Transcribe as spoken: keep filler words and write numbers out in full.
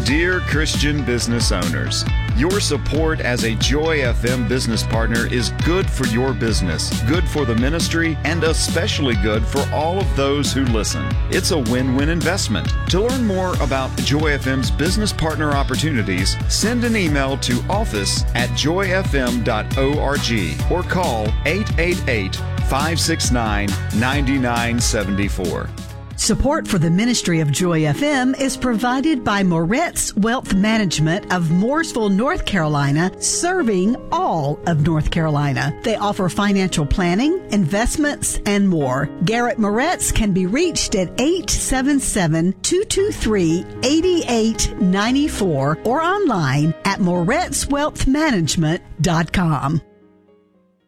Dear Christian business owners, your support as a Joy F M business partner is good for your business, good for the ministry, and especially good for all of those who listen. It's a win-win investment. To learn more about Joy F M's business partner opportunities, send an email to office at joy f m dot org or call eight eight eight, five six nine, nine nine seven four. Support for the ministry of Joy F M is provided by Moretz Wealth Management of Mooresville, North Carolina, serving all of North Carolina. They offer financial planning, investments, and more. Garrett Moretz can be reached at eight seven seven, two two three, eight eight nine four or online at moretz wealth management dot com.